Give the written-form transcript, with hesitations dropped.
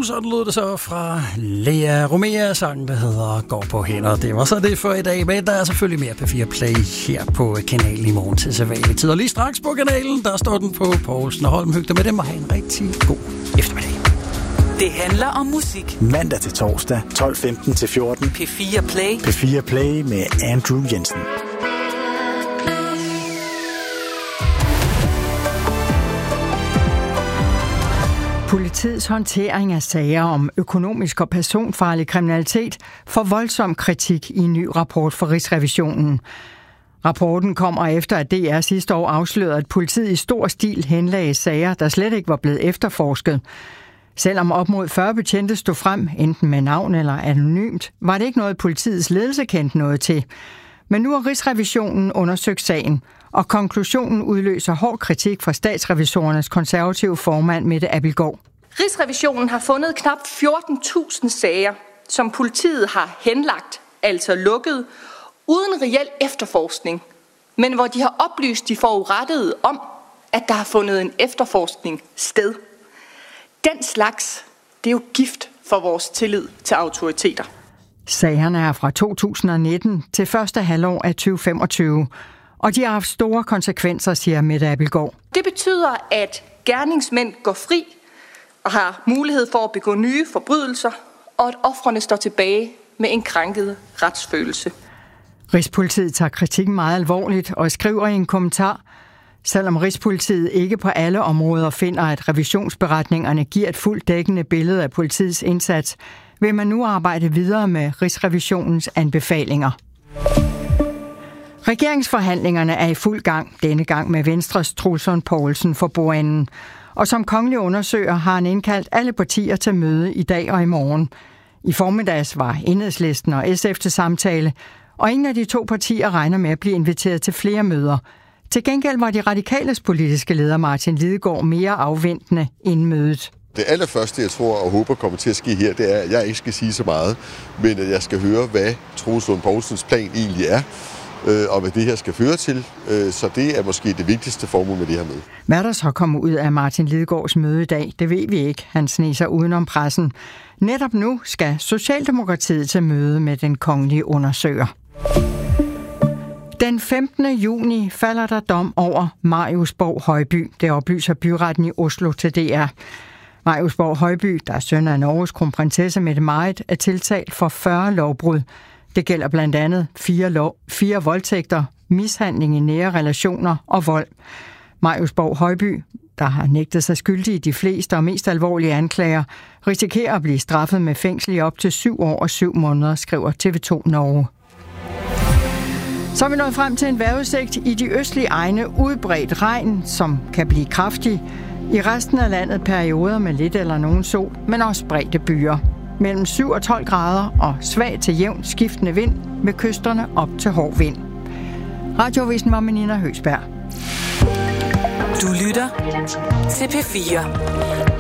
sådan lød det så fra Lea Romea, sangen der hedder Går på hænder. Det var så det for i dag, men der er selvfølgelig mere P4 Play her på kanalen i morgen til sædvanlig tid. Og lige straks på kanalen, der står den på Poulsen og Holm. Hygge med dem og have en rigtig god eftermiddag. Det handler om musik. Mandag til torsdag, 12:15 til 14. P4 Play. P4 Play med Andrew Jensen. Politiets håndtering af sager om økonomisk og personfarlig kriminalitet får voldsom kritik i en ny rapport fra Rigsrevisionen. Rapporten kommer efter, at DR sidste år afslørede, at politiet i stor stil henlagde sager, der slet ikke var blevet efterforsket. Selvom op mod 40 betjente stod frem, enten med navn eller anonymt, var det ikke noget, politiets ledelse kendte noget til. Men nu har Rigsrevisionen undersøgt sagen, og konklusionen udløser hård kritik fra statsrevisorernes konservative formand Mette Abildgaard. Rigsrevisionen har fundet knap 14.000 sager, som politiet har henlagt, altså lukket, uden reel efterforskning, men hvor de har oplyst de forurettede om, at der har fundet en efterforskning sted. Den slags, det er jo gift for vores tillid til autoriteter. Sagerne er fra 2019 til første halvår af 2025, og de har haft store konsekvenser, siger Mette Abildgaard. Det betyder, at gerningsmænd går fri og har mulighed for at begå nye forbrydelser, og at ofrene står tilbage med en krænket retsfølelse. Rigspolitiet tager kritikken meget alvorligt og skriver i en kommentar, selvom Rigspolitiet ikke på alle områder finder, at revisionsberetningerne giver et fuldt dækkende billede af politiets indsats, vil man nu arbejde videre med Rigsrevisionens anbefalinger. Regeringsforhandlingerne er i fuld gang, denne gang med Venstres Troels Lund Poulsen for bordenden. Og som kongelig undersøger har han indkaldt alle partier til møde i dag og i morgen. I formiddags var Enhedslisten og SF til samtale, og ingen af de to partier regner med at blive inviteret til flere møder. Til gengæld var de radikales politiske leder Martin Lidegaard mere afventende inden mødet. Det allerførste, jeg tror og håber kommer til at ske her, det er, at jeg ikke skal sige så meget, men at jeg skal høre, hvad Troels Lund Poulsens plan egentlig er, og hvad det her skal føre til. Så det er måske det vigtigste formål med det her møde. Hvad der så kommer ud af Martin Lidegaards møde i dag, det ved vi ikke. Han sneser udenom pressen. Netop nu skal Socialdemokratiet til møde med den kongelige undersøger. Den 15. juni falder der dom over Marius Borg Højby. Det oplyser byretten i Oslo til DR. Marius Borg Højby, der er søn af Norges kronprinsesse Mette-Marit, er tiltalt for 40 lovbrud. Det gælder blandt andet 4 voldtægter, mishandling i nære relationer og vold. Marius Borg Højby, der har nægtet sig skyldig i de fleste og mest alvorlige anklager, risikerer at blive straffet med fængsel i op til 7 år og 7 måneder, skriver TV2 Norge. Så er vi nået frem til en vejrudsigt i de østlige egne udbredt regn, som kan blive kraftig. I resten af landet perioder med lidt eller nogen sol, men også spredte byer. Mellem 7 og 12 grader og svag til jævn skiftende vind med kysterne op til hård vind. Radiovisen var med Nina Høgsberg. Du lytter til P4.